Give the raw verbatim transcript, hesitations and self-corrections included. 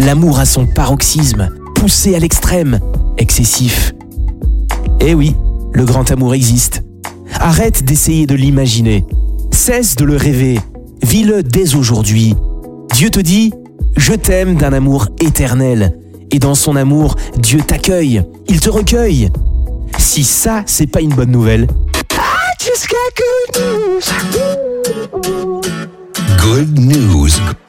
L'amour à son paroxysme, poussé à l'extrême, excessif. Eh oui, le grand amour existe. Arrête d'essayer de l'imaginer. Cesse de le rêver. Vis-le dès aujourd'hui. Dieu te dit « Je t'aime d'un amour éternel ». Et dans son amour, Dieu t'accueille. Il te recueille. Si ça, c'est pas une bonne nouvelle. I just got good news. Good news.